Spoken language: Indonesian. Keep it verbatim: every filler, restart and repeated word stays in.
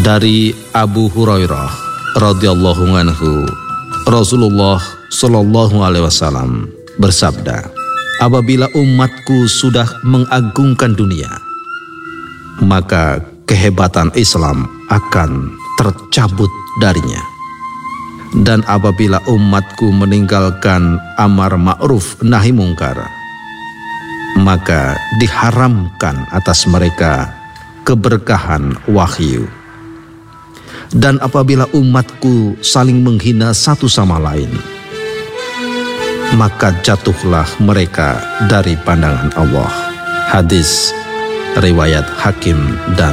Dari Abu Hurairah radhiyallahu anhu, Rasulullah shallallahu alaihi wasallam bersabda, apabila umatku sudah mengagungkan dunia, maka kehebatan Islam akan tercabut darinya. Dan apabila umatku meninggalkan amar ma'ruf nahi mungkar, maka diharamkan atas mereka keberkahan wahyu. Dan apabila umatku saling menghina satu sama lain, maka jatuhlah mereka dari pandangan Allah. Hadis riwayat Hakim dan